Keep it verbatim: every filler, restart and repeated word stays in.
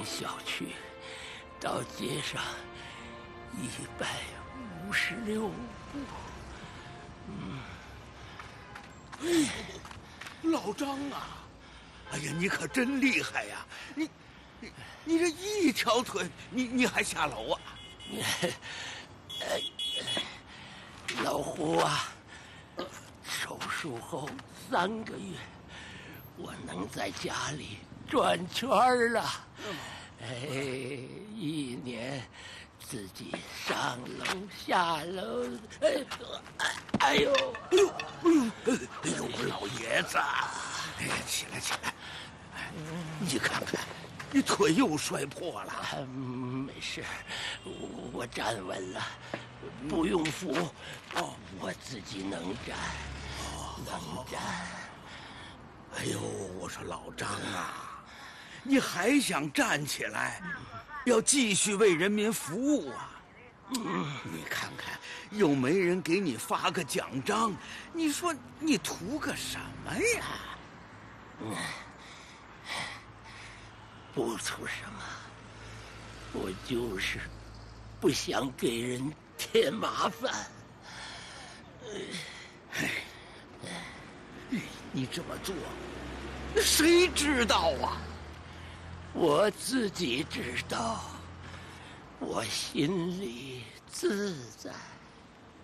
小区到街上一百五十六步。嗯， 哎，老张啊，哎呀，你可真厉害呀！你，你，你这一条腿，你你还下楼啊？ 哎，老胡啊，手术后三个月，我能在家里转圈了。哎，一年自己上楼下楼，哎，哎呦， 哎呦，哎呦，哎呦，我老爷子，哎呀，起来起来，哎，你看看，你腿又摔破了。 啊、没事，我我站稳了，不用扶，哦，我自己能站，哦，能站。 哎呦，我说老张啊，你还想站起来，要继续为人民服务啊！嗯，你看看，又没人给你发个奖章，你说你图个什么呀？ 嗯，不图什么，我就是不想给人添麻烦。 哎，你这么做，谁知道啊？ 我自己知道，我心里自在。